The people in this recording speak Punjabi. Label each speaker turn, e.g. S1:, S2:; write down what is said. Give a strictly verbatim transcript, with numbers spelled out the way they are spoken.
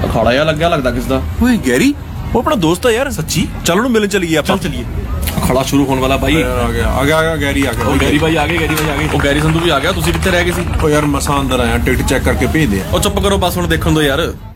S1: ਅਖਾੜਾ ਜਿਹਾ ਲੱਗਿਆ ਲੱਗਦਾ ਕਿਸ ਦਾ।
S2: ਓਏ ਗੈਰੀ ਉਹ ਆਪਣਾ ਦੋਸਤ ਆ ਯਾਰ ਸੱਚੀ। ਚੱਲ ਉਹਨੂੰ ਮਿਲਣ ਚਲੀਏ ਆਪਾਂ।
S1: ਚੱਲ ਚਲੀਏ। ਅਖਾੜਾ ਸ਼ੁਰੂ ਹੋਣ ਵਾਲਾ ਬਾਈ।
S2: ਆ ਗਿਆ ਆ ਗਿਆ ਆ ਗਿਆ ਗੈਰੀ ਆ ਗਿਆ।
S1: ਉਹ ਗੈਰੀ ਬਾਈ ਆ ਗਏ ਗੈਰੀ ਬਾਈ ਆ ਗਏ। ਉਹ ਗੈਰੀ ਸੰਧੂ ਵੀ ਆ ਗਿਆ। ਤੁਸੀਂ ਕਿੱਥੇ ਰਹਿ ਗਏ ਸੀ?
S2: ਉਹ ਯਾਰ ਮਸਾਂ ਅੰਦਰ ਆਇਆ ਟਿਕਟ ਚੈੱਕ ਕਰਕੇ ਭੇਜ ਦੇ।
S1: ਉਹ ਚੁੱਪ ਕਰੋ ਬਸ ਹੁਣ ਦੇਖਣ ਦੋ ਯਾਰ।